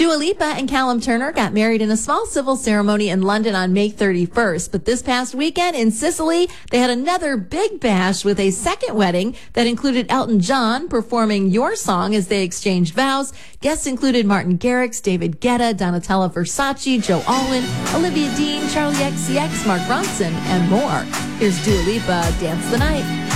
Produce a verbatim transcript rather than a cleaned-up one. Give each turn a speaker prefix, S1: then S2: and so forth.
S1: Dua Lipa and Callum Turner got married in a small civil ceremony in London on May thirty-first. But this past weekend in Sicily, they had another big bash with a second wedding that included Elton John performing Your Song as they exchanged vows. Guests included Martin Garrix, David Guetta, Donatella Versace, Joe Alwyn, Olivia Dean, Charlie X C X, Mark Ronson, and more. Here's Dua Lipa, Dance the Night.